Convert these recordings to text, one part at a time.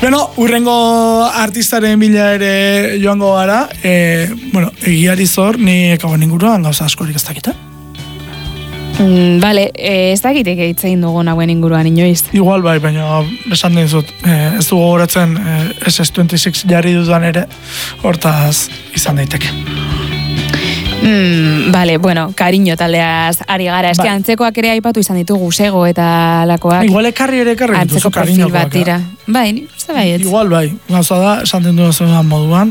Bueno, urrengo artistaren bila ere joango gara, egiari zor, ni ekagoen inguruan gauza askorik ez dakita. Vale, ez dakitek egin dugun hauen inguruan inoiz. Igual bai, baina esan dizut, ez du gogoratzen SS26 jarri dudan ere, hortaz izan daiteke. Vale, bueno, Kariño taldeaz ari gara. Eske antzekoak ere aipatu izan ditugu, Sego eta lakoak. Igual ekarri dituzu antzeko profil bat dira. Bai, uste baiet. Igual bai, gauza da, esan duen dudan moduan,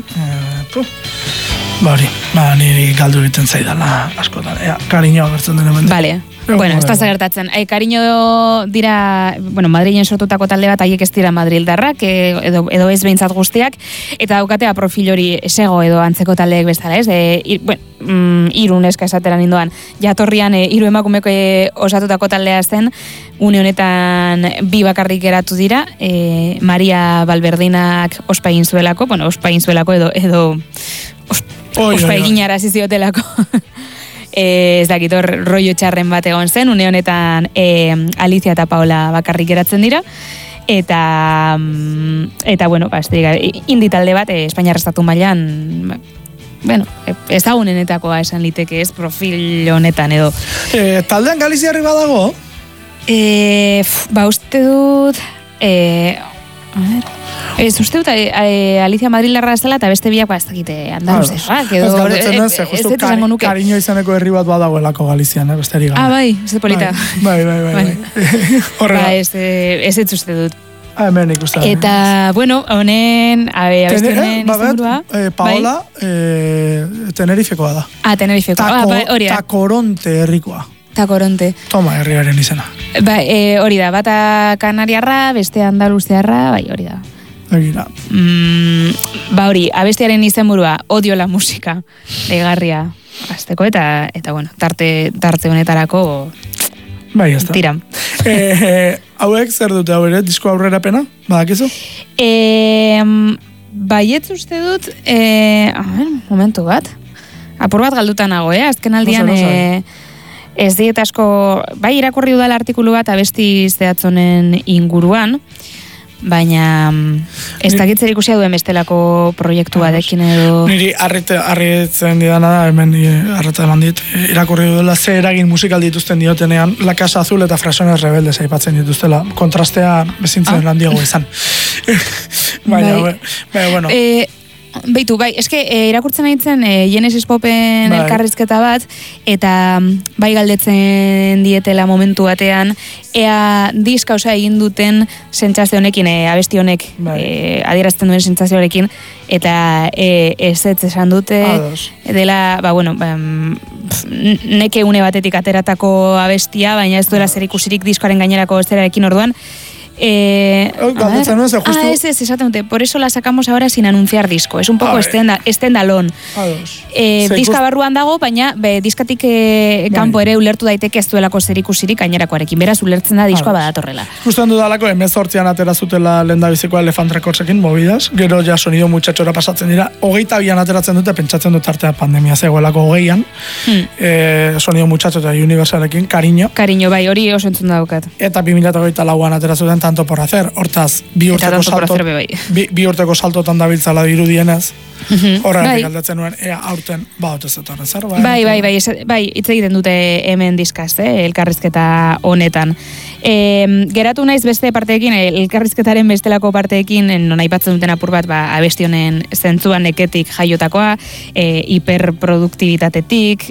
niri galdu egiten zaidala askotan. Kariño agertzen den hemen. Vale. Bueno, ez da zagertatzen. Kariño dira, Madrilen sortutako talde bat, haiek ez dira madrildarrak, edo ez behintzat guztiak, eta daukatea profil hori Sego edo antzeko taldeek bezala, ez? Hiru neska esatera nindoan, jatorrian hiru emakumeko osatutako taldea zen, une honetan bi bakarrik geratu dira, Maria Valberdinak ospa egin zuelako edo ospa egin arazi ziotelako. Ez dakit hor rollo txarren bat egon zen, une honetan Alicia eta Paola bakarrik geratzen dira, eta indi talde bat, Espainiar estatu mailan, ezagunenetakoa esan liteke ez, profil honetan edo. Taldean Galiziarri badago? Uste dut, ez uste dut Alicia Madrilarra zela eta beste biak ez dakite andaluzerrak edo ez dut esango nuke Kariño izaneko herri bat badagoelako Galizian, besterik gabe. Bai, ez polita. Bai. Ez uste dut. Hemen ikusten. Eta, honen abestionen izenburua. Paola, Tenerifekoa da. Tenerifekoa, hori da. Takoronte herrikoa. Takoronte. Toma, herriaren izena. Hori da, bata kanariarra, beste andaluziarra, hori da. Egira. Hori, abestiaren izenburua, Odio la música, deigarria azteko, eta tarte honetarako tira. Hauek zer dute ere, disko aurrera pena, badakizu? Baietz uste dut, momentu bat, apur bat galdutan nago, azken aldian ez diet asko, irakurri udala artikulu bat abesti zehatzonen inguruan, baina ez dakitzer ikusia duen bestelako proiektu batekin edo... Niri harritzen didana da, hemen harreta eman dit, irakurri dudela ze eragin musikal dituzten diotenean, La Casa Azul eta Frasones Rebeldes aipatzen dituztela, kontrastea bezintzen handiago izan. Baina, bueno... Beitu, eske irakurtzen haitzen Genesis Popen elkarrizketa bat, eta galdetzen dietela momentu batean, ea diska egin duten sentsazio honekin, abesti honek adierazten duen sentsazio honekin, eta ez esan dute, dela, neke une batetik ateratako abestia, baina ez duela zer ikusirik diskoaren gainerako zerarekin orduan, esaten dute, por eso la sacamos ahora sin anunciar disco, es un poco estendalón. Diska barruan dago, baina diskatik kanpo ere ulertu daiteke ez duelako zer ikusirik gainerakoarekin, beraz ulertzen da diskoa badatorrela. Justen dudalako 18an atera zutela lehendabizikoa Elefant Recordsekin movidas, gero ja sonido muchachora pasatzen dira, 22an ateratzen dute, pentsatzen dut artea pandemia zegoelako 20an, sonido muchacho eta Universalekin, Kariño, hori oso entzun daukat. Eta 2024an atera zuten Tanto por hacer, hortaz, bi urteko saltotan dabiltzala dirudienez, horregatik aldatzen nuen, aurten, otezetan ezer, hitz egiten dute hemen diskaz, elkarrizketa honetan. Geratu naiz beste parteekin, elkarrizketaren bestelako parteekin, non aipatzen duten apur bat, abestionen zentzuan neketik jaiotakoa, hiperproduktibitatetik,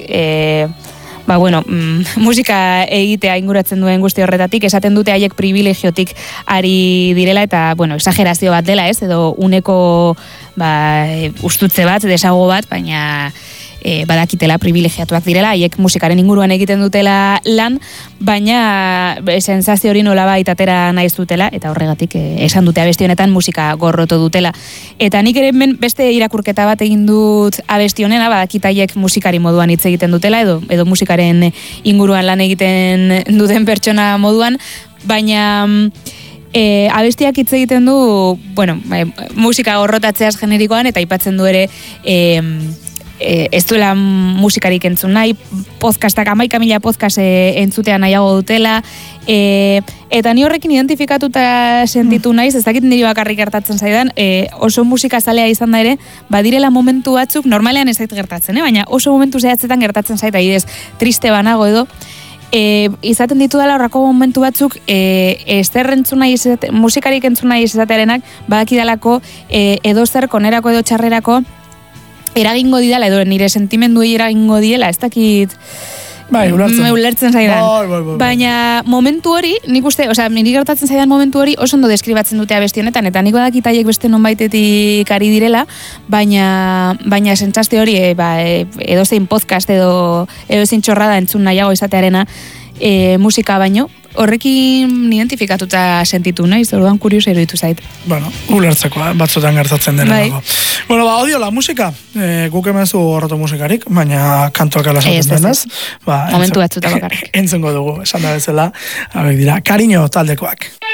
musika egitea inguratzen duen guzti horretatik, esaten dute haiek privilegiotik ari direla, eta, exagerazio bat dela, edo uneko ustutze bat, desago bat, baina badakitela privilegiatuak direla, haiek musikaren inguruan egiten dutela lan, baina sensazio hori nolabait atera naiz dutela, eta horregatik esan dute abesti honetan musika gorroto dutela. Eta nik ere beste irakurketa bat egin dut abesti honena, badakit haiek musikari moduan hitz egiten dutela, edo musikaren inguruan lan egiten duten pertsona moduan, baina abestiak hitz egiten du, musika gorrotatzeaz generikoan, eta aipatzen du ere ez duela musikarik entzun nahi, podcastak, 11.000 podcast entzutea nahiago dutela, eta ni horrekin identifikatuta sentitu naiz, ez dakit niri bakarrik gertatzen zaidan, oso musikazalea izan da ere, badirela momentu batzuk, normalean ez zait gertatzen, baina oso momentu zehatzetan gertatzen zait, adibidez, triste banago edo, izaten ditu dela horrako momentu batzuk ezer entzun nahi musikarik entzun nahi izatearenak badakidalako edo zer konerako edo txarrerako eragingo didala edo nire sentimenduei eragingo diela, ez dakit ulertzen zaidan. Baina momentu hori, nik uste, niri gertatzen zaidan momentu hori oso ondo deskribatzen dute abesti honetan, eta niko dakitaiek beste nonbaitetik ari direla, baina sentsazio hori edozein podcast edo edozein txorrada entzun nahiago izatearena musika baino, horrekin identifikatuta sentitu naiz, orduan kurioso iruditu zait. Bueno, ulertzeko, batzutan gertatzen dena. Bai. Bueno, odio la musika, guk emezu horretu musikarik, baina kantuak alasatzen denez. Momentu batzuta bakarrik. Entzungo dugu, esan da bezala, hauek dira, Kariño taldekoak.